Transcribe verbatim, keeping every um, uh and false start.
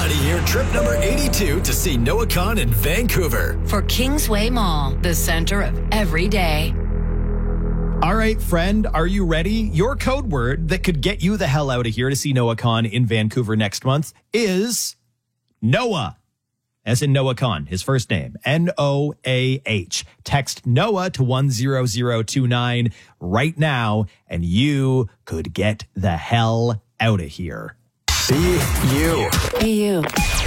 everybody here. Trip number eighty-two to see Noah Kahan in Vancouver. For Kingsway Mall, the center of every day. All right, friend, are you ready? Your code word that could get you the hell out of here to see Noah Kahan in Vancouver next month is Noah. As in Noah Kahan, his first name, N O A H. Text Noah to one zero zero two nine right now, and you could get the hell out of here. Be you. Be you.